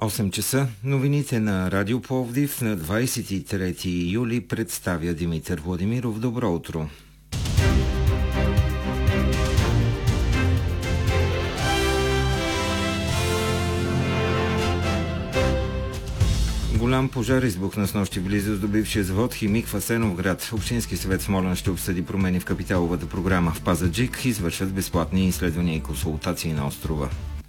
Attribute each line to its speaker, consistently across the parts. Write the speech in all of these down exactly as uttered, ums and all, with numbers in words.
Speaker 1: осем часа. Новините на Радио Пловдив на двадесет и трети юли представя Димитър Владимиров. Добро утро! Голям пожар избухна снощи в близост до бившия завод Химик в Асеновград. Общински съвет Смолян ще обсъди промени в капиталовата програма. В Пазарджик извършват безплатни изследвания и консултации на острова.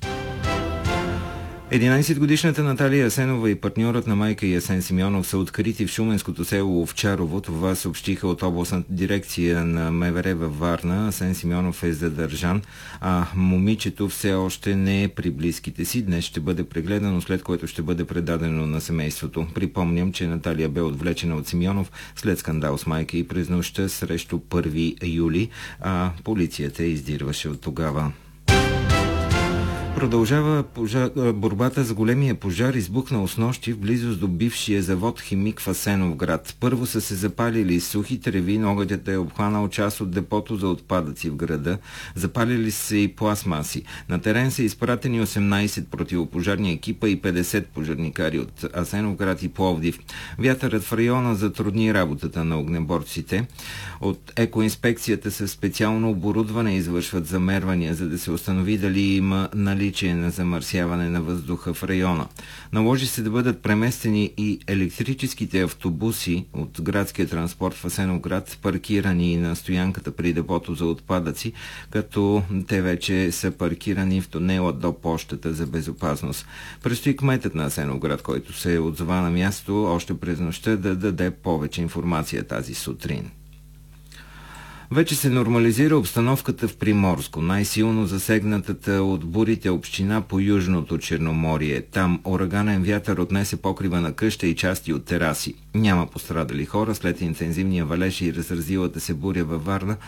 Speaker 1: единадесетгодишната Наталия Асенова и партньорът на майка и Асен Симеонов са открити в шуменското село Овчарово. Това съобщиха от областната дирекция на МВР във Варна. Асен Симеонов е задържан, а момичето все още не е при близките си. Днес ще бъде прегледано, след което ще бъде предадено на семейството. Припомням, че Наталия бе отвлечена от Симеонов след скандал с майка и през нощта срещу първи юли, а полицията издирваше от тогава. Продължава пожар, борбата с големия пожар, избухнал снощи в близост до бившия завод Химик в Асеновград. Първо са се запалили сухи треви, огънят е обхванал част от депото за отпадъци в града. Запалили се и пластмаси. На терен са изпратени осемнадесет противопожарни екипа и петдесет пожарникари от Асеновград и Пловдив. Вятърът в района затрудни работата на огнеборците. От екоинспекцията със специално оборудване извършват замервания, за да се установи дали има наличие на замърсяване на въздуха в района. Наложи се да бъдат преместени и електрическите автобуси от градския транспорт в Асеновград, паркирани на стоянката при депото за отпадъци, като те вече са паркирани в тунела до пощата за безопасност. Предстои кметът на Асеновград, който се отзова на място още през нощта, да даде повече информация тази сутрин. Вече се нормализира обстановката в Приморско, най-силно засегнатата от бурите община по Южното Черноморие. Там ураганен вятър отнесе покрива на къща и части от тераси. Няма пострадали хора след интензивния валеж и разразилата се буря във Варна.